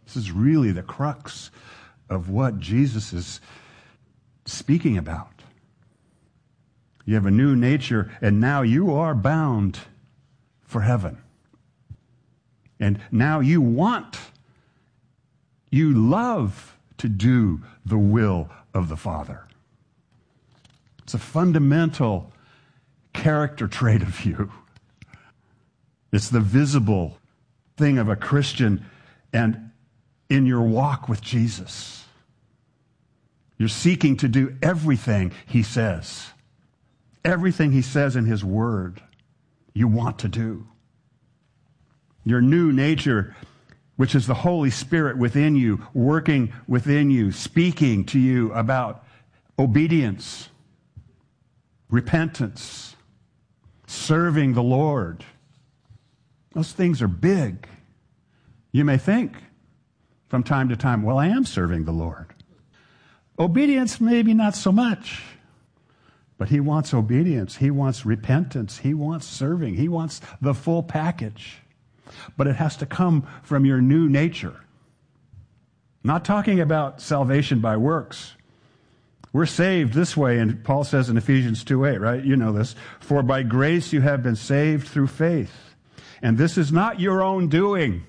This is really the crux of what Jesus is speaking about. You have a new nature, and now you are bound for heaven. And now you love to do the will of the Father. It's a fundamental character trait of you. It's the visible thing of a Christian and in your walk with Jesus. You're seeking to do everything he says. Everything he says in his word, you want to do. Your new nature, which is the Holy Spirit within you, working within you, speaking to you about obedience, repentance, serving the Lord. Those things are big. You may think from time to time, well, I am serving the Lord. Obedience, maybe not so much. But he wants obedience. He wants repentance. He wants serving. He wants the full package. But it has to come from your new nature. Not talking about salvation by works. We're saved this way, and Paul says in Ephesians 2:8, right? You know this. For by grace you have been saved through faith. And this is not your own doing.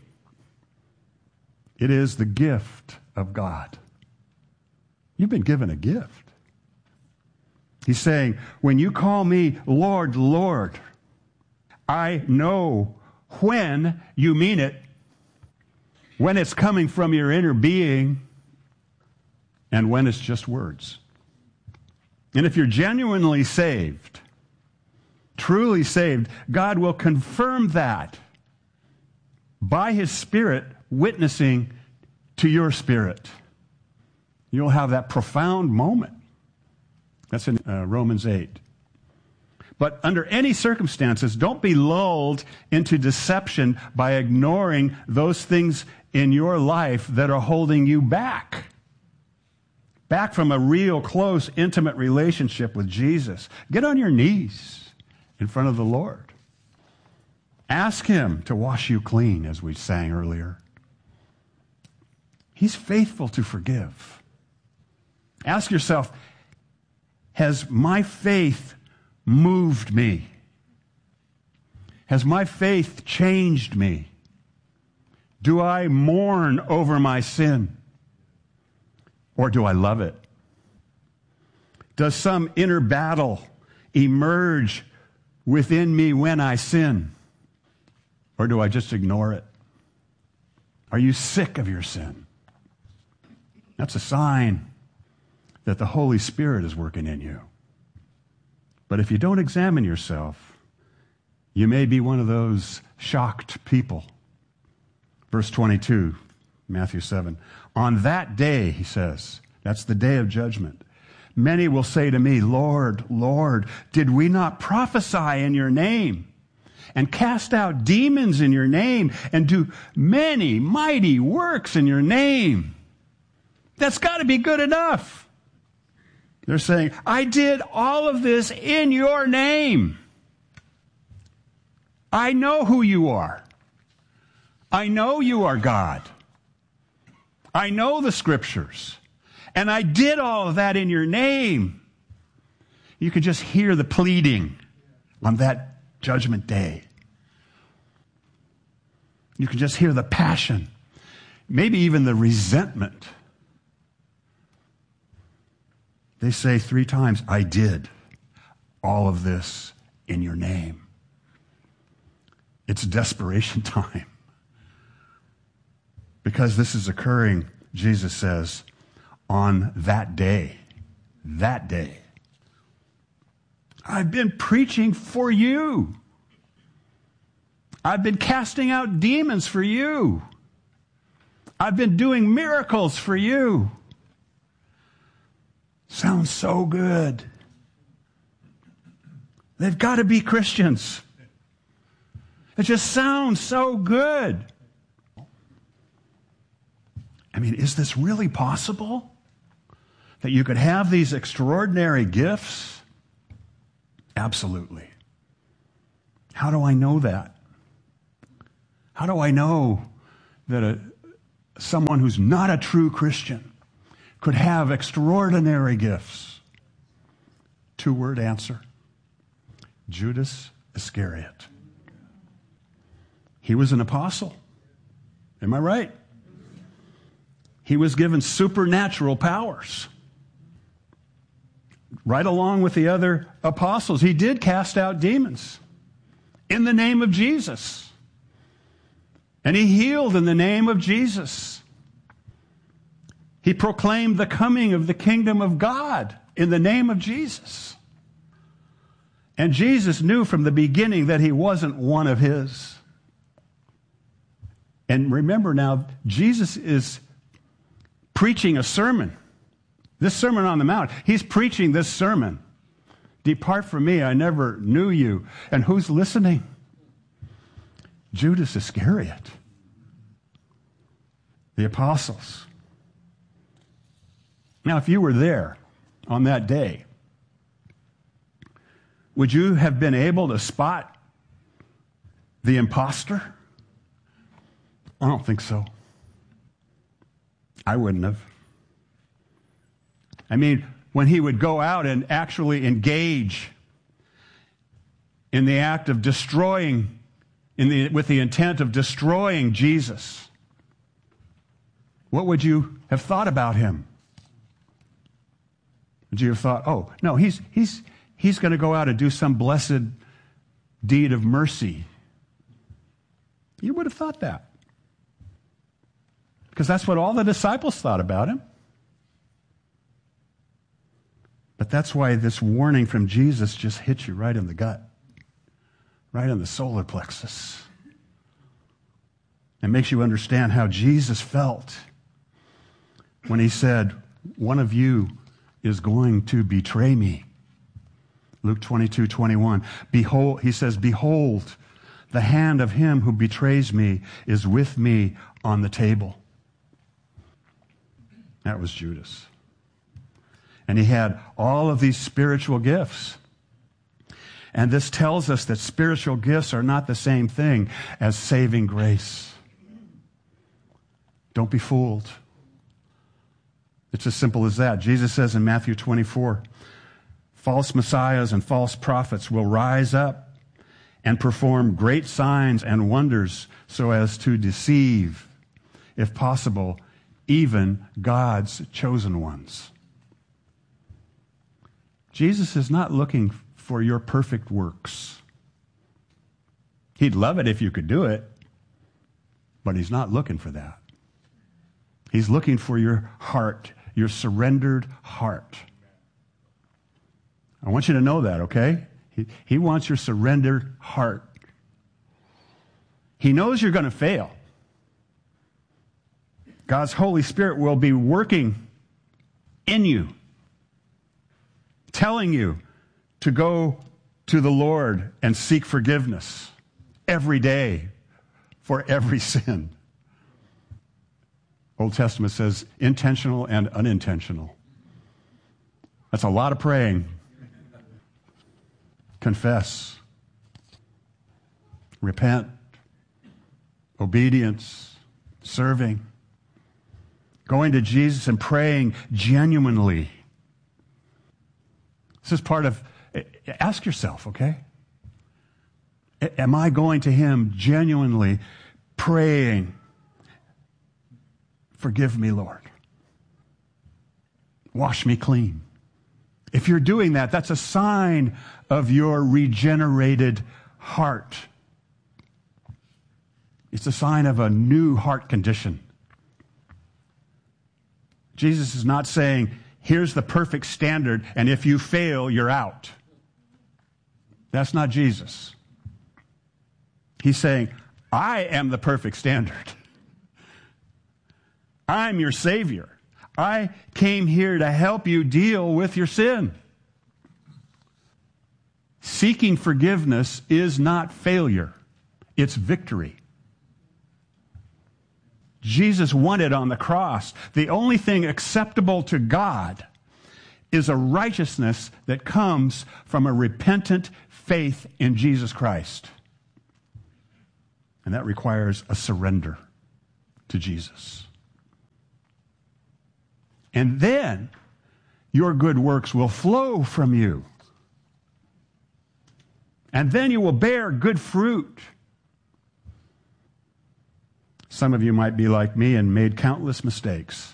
It is the gift of God. You've been given a gift. He's saying, when you call me Lord, Lord, I know when you mean it, when it's coming from your inner being, and when it's just words. And if you're genuinely saved, truly saved, God will confirm that by his Spirit witnessing to your spirit. You'll have that profound moment. That's in Romans 8. But under any circumstances, don't be lulled into deception by ignoring those things in your life that are holding you back from a real, close, intimate relationship with Jesus. Get on your knees in front of the Lord. Ask him to wash you clean, as we sang earlier. He's faithful to forgive. Ask yourself, has my faith moved me? Has my faith changed me? Do I mourn over my sin? Or do I love it? Does some inner battle emerge within me when I sin? Or do I just ignore it? Are you sick of your sin? That's a sign that the Holy Spirit is working in you. But if you don't examine yourself, you may be one of those shocked people. Verse 22, Matthew 7. On that day, he says, that's the day of judgment, many will say to me, Lord, Lord, did we not prophesy in your name and cast out demons in your name and do many mighty works in your name? That's got to be good enough. They're saying, I did all of this in your name. I know who you are. I know you are God. I know the scriptures. And I did all of that in your name. You could just hear the pleading on that judgment day. You can just hear the passion, maybe even the resentment. They say 3 times, I did all of this in your name. It's desperation time. Because this is occurring, Jesus says, on that day. That day. I've been preaching for you. I've been casting out demons for you. I've been doing miracles for you. Sounds so good. They've got to be Christians. It just sounds so good. I mean, is this really possible? That you could have these extraordinary gifts? Absolutely. How do I know that? How do I know that a someone who's not a true Christian could have extraordinary gifts? Two-word answer: Judas Iscariot. He was an apostle. Am I right? He was given supernatural powers. Right along with the other apostles, he did cast out demons in the name of Jesus. And he healed in the name of Jesus. He proclaimed the coming of the kingdom of God in the name of Jesus. And Jesus knew from the beginning that he wasn't one of his. And remember now, Jesus is preaching a sermon. This Sermon on the Mount. He's preaching this sermon. Depart from me, I never knew you. And who's listening? Judas Iscariot. The apostles. Now, if you were there on that day, would you have been able to spot the imposter? I don't think so. I wouldn't have. I mean, when he would go out and actually engage in the act of destroying, with the intent of destroying Jesus, what would you have thought about him? Would you have thought, oh, no, he's going to go out and do some blessed deed of mercy? You would have thought that. Because that's what all the disciples thought about him. But that's why this warning from Jesus just hits you right in the gut, right in the solar plexus. It makes you understand how Jesus felt when he said, one of you is going to betray me. Luke 22:21. Behold, he says, behold, the hand of him who betrays me is with me on the table. That was Judas. And he had all of these spiritual gifts. And this tells us that spiritual gifts are not the same thing as saving grace. Don't be fooled. It's as simple as that. Jesus says in Matthew 24, false messiahs and false prophets will rise up and perform great signs and wonders so as to deceive, if possible, even God's chosen ones. Jesus is not looking for your perfect works. He'd love it if you could do it, but he's not looking for that. He's looking for your heart, your surrendered heart. I want you to know that, okay? He wants your surrendered heart. He knows you're going to fail. God's Holy Spirit will be working in you, telling you to go to the Lord and seek forgiveness every day for every sin. Old Testament says intentional and unintentional. That's a lot of praying. Confess. Repent. Obedience. Serving. Going to Jesus and praying genuinely. This is part of, ask yourself, okay? Am I going to him genuinely praying, forgive me, Lord. Wash me clean. If you're doing that, that's a sign of your regenerated heart. It's a sign of a new heart condition. Jesus is not saying, here's the perfect standard, and if you fail, you're out. That's not Jesus. He's saying, I am the perfect standard. I'm your Savior. I came here to help you deal with your sin. Seeking forgiveness is not failure. It's victory. Jesus wanted on the cross, the only thing acceptable to God is a righteousness that comes from a repentant faith in Jesus Christ. And that requires a surrender to Jesus. And then your good works will flow from you. And then you will bear good fruit. Some of you might be like me and made countless mistakes.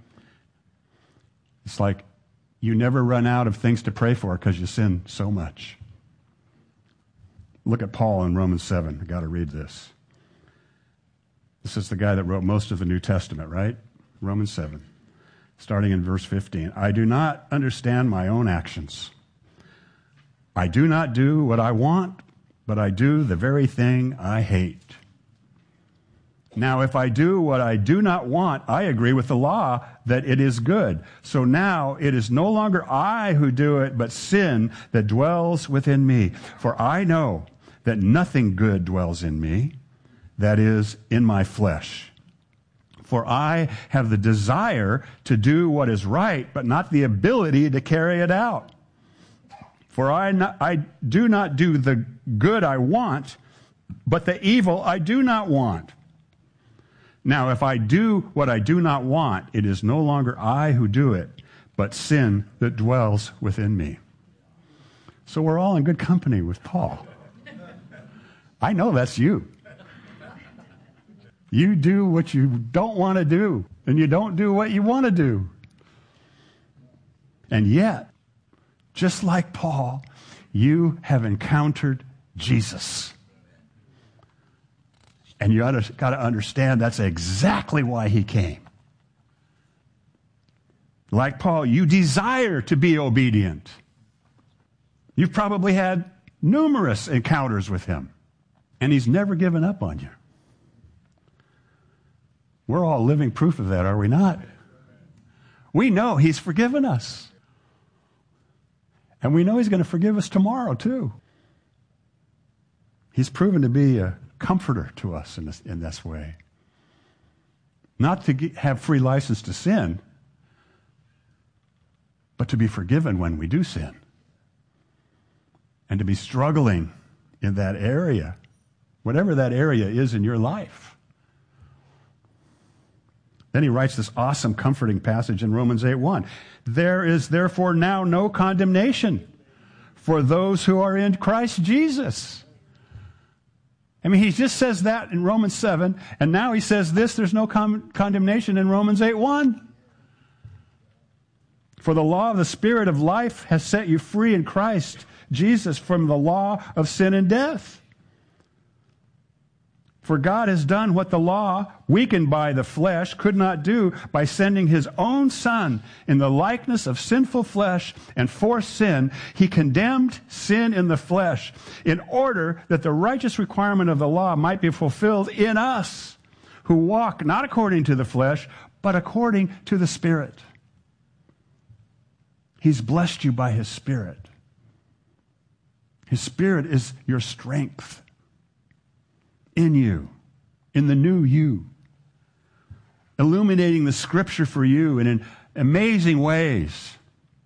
It's like you never run out of things to pray for because you sin so much. Look at Paul in Romans 7. I've got to read this. This is the guy that wrote most of the New Testament, right? Romans 7, starting in verse 15. I do not understand my own actions. I do not do what I want, but I do the very thing I hate. Now, if I do what I do not want, I agree with the law that it is good. So now it is no longer I who do it, but sin that dwells within me. For I know that nothing good dwells in me, that is, in my flesh. For I have the desire to do what is right, but not the ability to carry it out. For I do not do the good I want, but the evil I do not want. Now, if I do what I do not want, it is no longer I who do it, but sin that dwells within me. So we're all in good company with Paul. I know that's you. You do what you don't want to do, and you don't do what you want to do. And yet, just like Paul, you have encountered Jesus. And you got to understand that's exactly why he came. Like Paul, you desire to be obedient. You've probably had numerous encounters with him, and he's never given up on you. We're all living proof of that, are we not? We know he's forgiven us. And we know he's going to forgive us tomorrow, too. He's proven to be a comforter to us in this way. Not to have free license to sin, but to be forgiven when we do sin. And to be struggling in that area, whatever that area is in your life. Then he writes this awesome, comforting passage in Romans 8:1. There is therefore now no condemnation for those who are in Christ Jesus. I mean, he just says that in Romans 7, and now he says this, there's no condemnation in Romans 8:1. For the law of the Spirit of life has set you free in Christ Jesus from the law of sin and death. For God has done what the law, weakened by the flesh, could not do by sending his own Son in the likeness of sinful flesh, and for sin, he condemned sin in the flesh in order that the righteous requirement of the law might be fulfilled in us who walk not according to the flesh, but according to the Spirit. He's blessed you by his Spirit. His Spirit is your strength. In you, in the new you, illuminating the Scripture for you in amazing ways.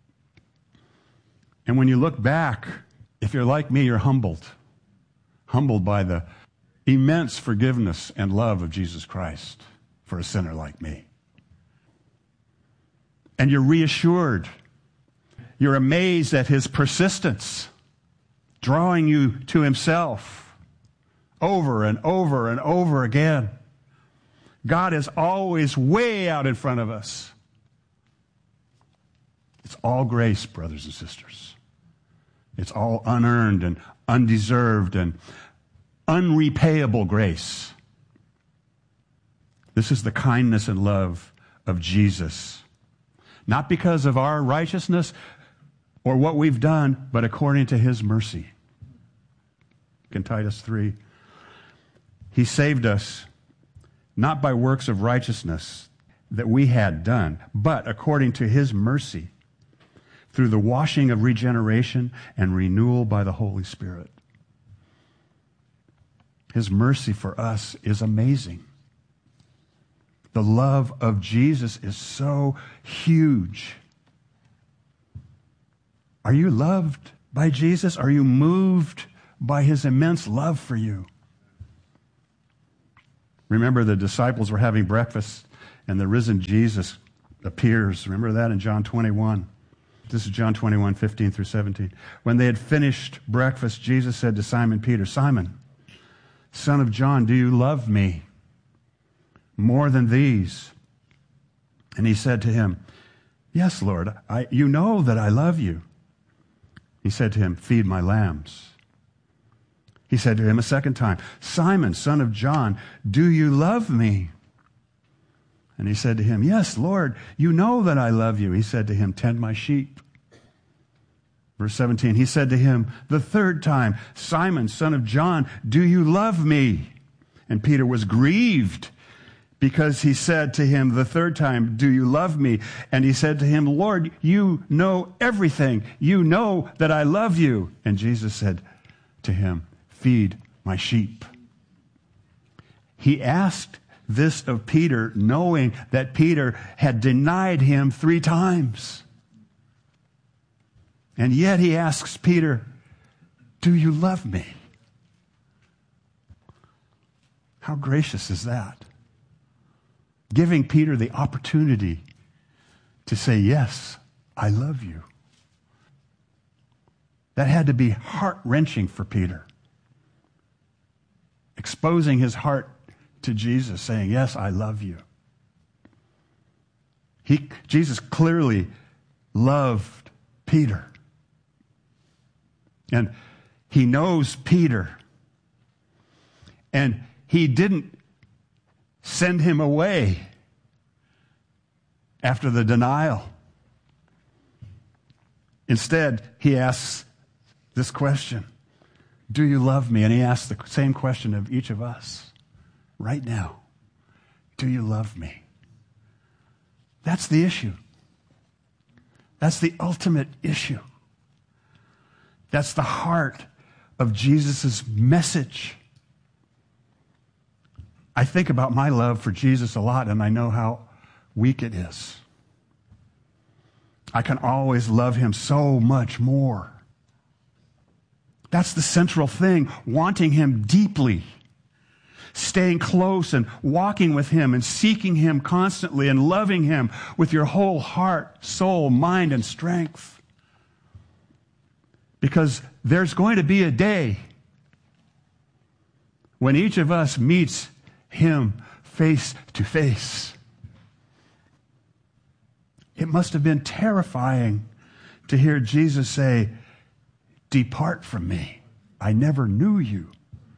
And when you look back, if you're like me, you're humbled by the immense forgiveness and love of Jesus Christ for a sinner like me. And you're reassured. You're amazed at his persistence, drawing you to himself. Over and over and over again. God is always way out in front of us. It's all grace, brothers and sisters. It's all unearned and undeserved and unrepayable grace. This is the kindness and love of Jesus. Not because of our righteousness or what we've done, but according to his mercy. In Titus 3. He saved us not by works of righteousness that we had done, but according to his mercy, through the washing of regeneration and renewal by the Holy Spirit. His mercy for us is amazing. The love of Jesus is so huge. Are you loved by Jesus? Are you moved by his immense love for you? Remember, the disciples were having breakfast, and the risen Jesus appears. Remember that in John 21? This is John 21, 15 through 17. When they had finished breakfast, Jesus said to Simon Peter, "Simon, son of John, do you love me more than these?" And he said to him, "Yes, Lord, you know that I love you." He said to him, "Feed my lambs." He said to him a second time, "Simon, son of John, do you love me?" And he said to him, "Yes, Lord, you know that I love you." He said to him, "Tend my sheep." Verse 17, he said to him the third time, "Simon, son of John, do you love me?" And Peter was grieved because he said to him the third time, "Do you love me?" And he said to him, "Lord, you know everything. You know that I love you." And Jesus said to him, "Feed my sheep." He asked this of Peter, knowing that Peter had denied him 3 times. And yet he asks Peter, "Do you love me?" How gracious is that? Giving Peter the opportunity to say, "Yes, I love you." That had to be heart-wrenching for Peter. Exposing his heart to Jesus, saying, "Yes, I love you." Jesus clearly loved Peter. And he knows Peter. And he didn't send him away after the denial. Instead, he asks this question, "Do you love me?" And he asks the same question of each of us right now. Do you love me? That's the issue. That's the ultimate issue. That's the heart of Jesus' message. I think about my love for Jesus a lot, and I know how weak it is. I can always love him so much more. That's the central thing, wanting him deeply, staying close and walking with him and seeking him constantly and loving him with your whole heart, soul, mind, and strength. Because there's going to be a day when each of us meets him face to face. It must have been terrifying to hear Jesus say, "Depart from me. I never knew you."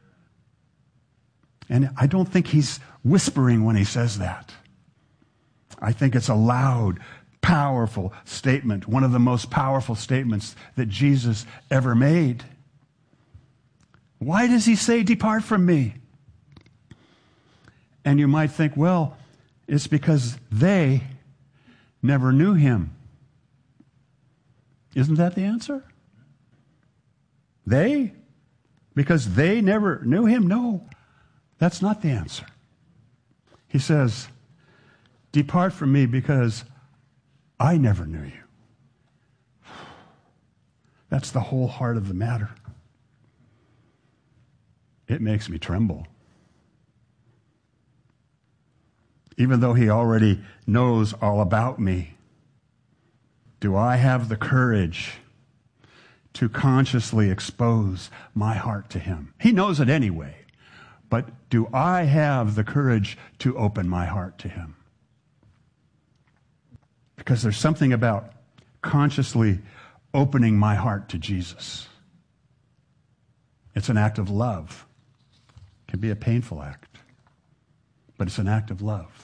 And I don't think he's whispering when he says that. I think it's a loud, powerful statement, one of the most powerful statements that Jesus ever made. Why does he say, "Depart from me"? And you might think, well, it's because they never knew him. Isn't that the answer? They? Because they never knew him? No, that's not the answer. He says, "Depart from me because I never knew you." That's the whole heart of the matter. It makes me tremble. Even though he already knows all about me, do I have the courage to consciously expose my heart to him? He knows it anyway, but do I have the courage to open my heart to him? Because there's something about consciously opening my heart to Jesus. It's an act of love. It can be a painful act, but it's an act of love.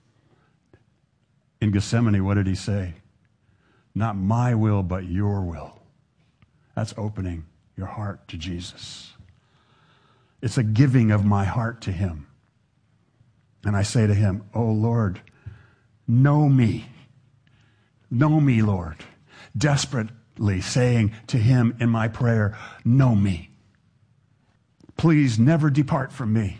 In Gethsemane, what did he say? "Not my will, but your will." That's opening your heart to Jesus. It's a giving of my heart to him. And I say to him, "Oh Lord, know me. Know me, Lord." Desperately saying to him in my prayer, "Know me. Please never depart from me."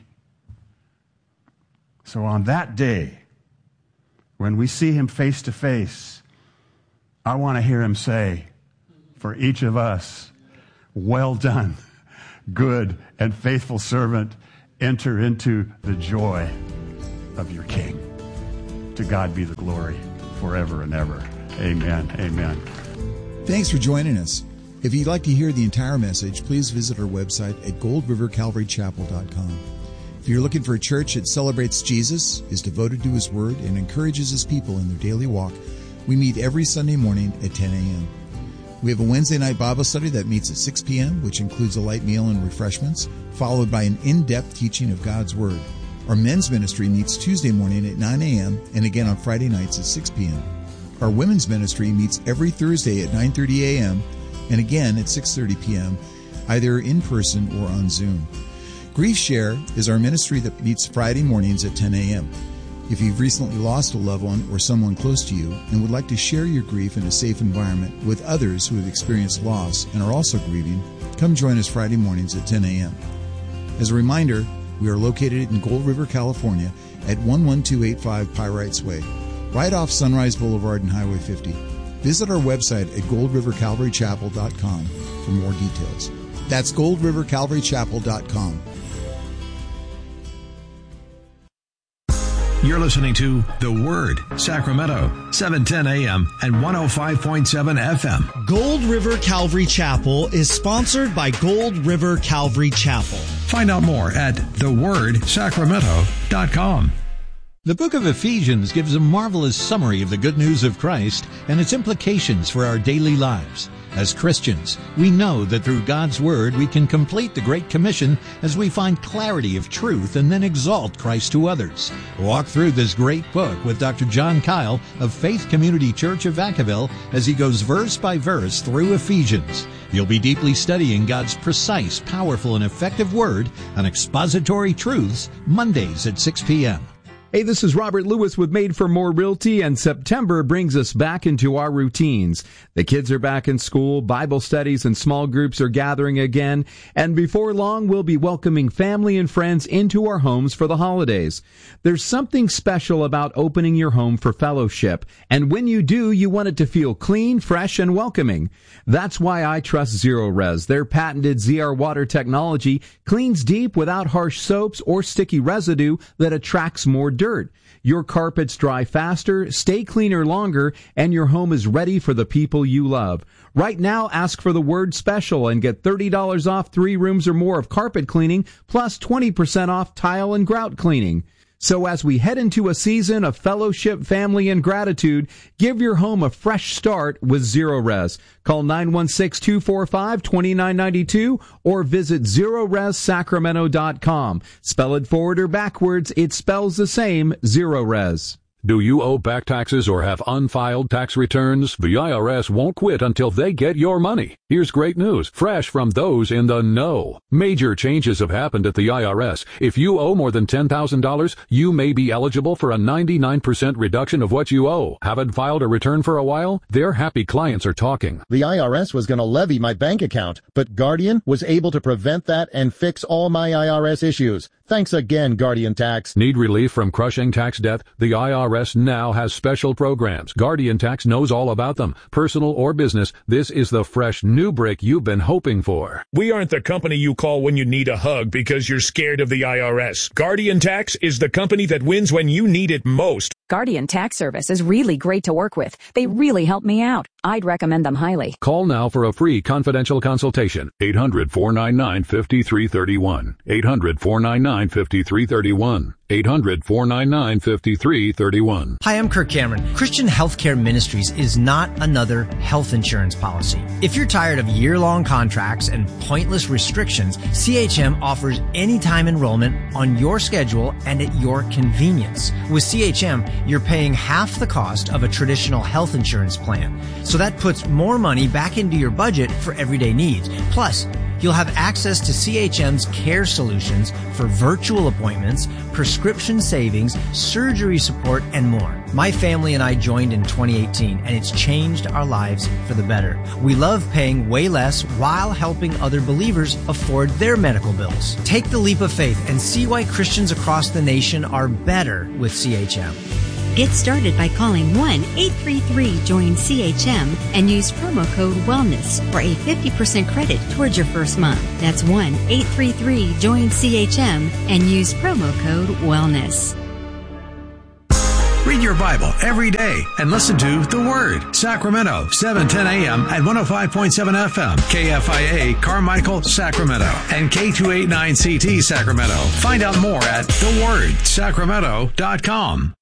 So on that day, when we see him face to face, I want to hear him say, for each of us, "Well done, good and faithful servant. Enter into the joy of your King." To God be the glory. forever and ever. Amen. Amen. Thanks for joining us. If you'd like to hear the entire message, please visit our website at goldrivercalvarychapel.com. If you're looking for a church that celebrates Jesus, is devoted to His Word, and encourages His people in their daily walk, we meet every Sunday morning at 10 a.m. We have a Wednesday night Bible study that meets at 6 p.m., which includes a light meal and refreshments, followed by an in-depth teaching of God's Word. Our men's ministry meets Tuesday morning at 9 a.m. and again on Friday nights at 6 p.m. Our women's ministry meets every Thursday at 9:30 a.m. and again at 6:30 p.m., either in person or on Zoom. Grief Share is our ministry that meets Friday mornings at 10 a.m. If you've recently lost a loved one or someone close to you and would like to share your grief in a safe environment with others who have experienced loss and are also grieving, come join us Friday mornings at 10 a.m. As a reminder, we are located in Gold River, California at 11285 Pyrites Way, right off Sunrise Boulevard and Highway 50. Visit our website at goldrivercalvarychapel.com for more details. That's goldrivercalvarychapel.com. You're listening to The Word, Sacramento, 710 AM and 105.7 FM. Gold River Calvary Chapel is sponsored by Gold River Calvary Chapel. Find out more at thewordsacramento.com. The book of Ephesians gives a marvelous summary of the good news of Christ and its implications for our daily lives. As Christians, we know that through God's Word we can complete the Great Commission as we find clarity of truth and then exalt Christ to others. Walk through this great book with Dr. John Kyle of Faith Community Church of Vacaville as he goes verse by verse through Ephesians. You'll be deeply studying God's precise, powerful, and effective Word on expository truths, Mondays at 6 p.m. Hey, this is Robert Lewis with Made for More Realty, and September brings us back into our routines. The kids are back in school, Bible studies and small groups are gathering again, and before long we'll be welcoming family and friends into our homes for the holidays. There's something special about opening your home for fellowship, and when you do, you want it to feel clean, fresh, and welcoming. That's why I trust Zerorez. Their patented ZR water technology cleans deep without harsh soaps or sticky residue that attracts more dirt. Your carpets dry faster, stay cleaner longer, and your home is ready for the people you love. Right now, ask for the word special and get $30 off 3 rooms or more of carpet cleaning, plus 20% off tile and grout cleaning. So as we head into a season of fellowship, family, and gratitude, give your home a fresh start with Zerorez. Call 916-245-2992 or visit ZerorezSacramento.com. Spell it forward or backwards, it spells the same, Zerorez. Do you owe back taxes or have unfiled tax returns? The IRS won't quit until they get your money. Here's great news, fresh from those in the know. Major changes have happened at the IRS. If you owe more than $10,000, you may be eligible for a 99% reduction of what you owe. Haven't filed a return for a while? Their happy clients are talking. The IRS was going to levy my bank account, but Guardian was able to prevent that and fix all my IRS issues. Thanks again, Guardian Tax. Need relief from crushing tax debt? The IRS now has special programs. Guardian Tax knows all about them. Personal or business, this is the fresh new break you've been hoping for. We aren't the company you call when you need a hug because you're scared of the IRS. Guardian Tax is the company that wins when you need it most. Guardian Tax Service is really great to work with. They really help me out. I'd recommend them highly. Call now for a free confidential consultation. 800-499-5331. 800-499-5331. 800-499-5331. Hi, I'm Kirk Cameron. Christian Healthcare Ministries is not another health insurance policy. If you're tired of year-long contracts and pointless restrictions, CHM offers anytime enrollment on your schedule and at your convenience. With CHM, you're paying half the cost of a traditional health insurance plan. So that puts more money back into your budget for everyday needs. Plus, you'll have access to CHM's care solutions for virtual appointments, prescription savings, surgery support, and more. My family and I joined in 2018, and it's changed our lives for the better. We love paying way less while helping other believers afford their medical bills. Take the leap of faith and see why Christians across the nation are better with CHM. Get started by calling 1-833-JOIN-CHM and use promo code WELLNESS for a 50% credit towards your first month. That's 1-833-JOIN-CHM and use promo code WELLNESS. Read your Bible every day and listen to The Word. Sacramento, 710 a.m. at 105.7 FM. KFIA Carmichael, Sacramento. And K289CT Sacramento. Find out more at thewordsacramento.com.